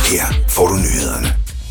Her får du nyhederne.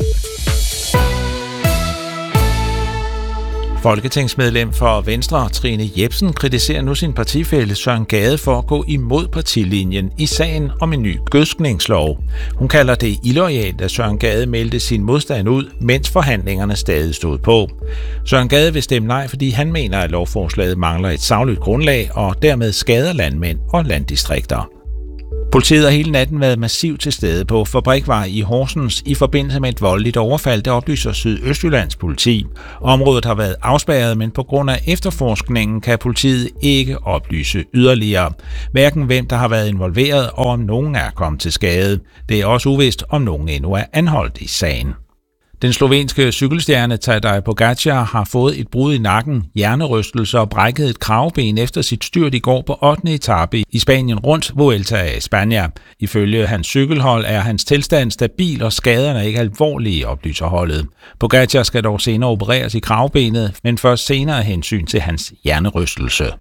Folketingsmedlem for Venstre, Trine Jepsen, kritiserer nu sin partifælle Søren Gade for at gå imod partilinjen i sagen om en ny gødskningslov. Hun kalder det illoyalt, at Søren Gade meldte sin modstand ud, mens forhandlingerne stadig stod på. Søren Gade vil stemme nej, fordi han mener, at lovforslaget mangler et sagligt grundlag og dermed skader landmænd og landdistrikter. Politiet har hele natten været massivt til stede på Fabrikvej i Horsens i forbindelse med et voldeligt overfald, der oplyser Sydøstjyllands politi. Området har været afspærret, men på grund af efterforskningen kan politiet ikke oplyse yderligere. Hverken hvem der har været involveret og om nogen er kommet til skade. Det er også uvist, om nogen endnu er anholdt i sagen. Den slovenske cykelstjerne Tadej Pogačar har fået et brud i nakken, hjernerystelse og brækket et kravben efter sit styrt i går på 8. etape i Spanien rundt Vuelta a España. Ifølge hans cykelhold er hans tilstand stabil og skaderne ikke alvorlige, oplyser holdet. Pogačar skal dog senere opereres i kravbenet, men først senere hensyn til hans hjernerystelse.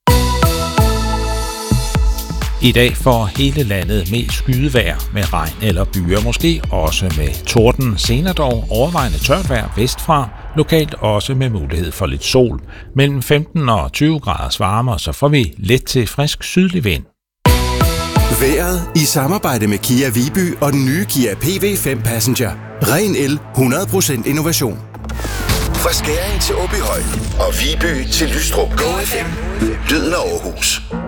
I dag får hele landet mest skydevejr med regn eller byer, måske også med torden. Senere dog overvejende tørt vejr vestfra, lokalt også med mulighed for lidt sol. Mellem 15 og 20 graders varmere, så får vi let til frisk sydlig vind. Vejret i samarbejde med Kia Viby og den nye Kia PV5 Passenger. Ren el, 100% innovation. Fra Skæring til Åbyhøj og Viby til Lystrup. Go FM. Lyden af Aarhus.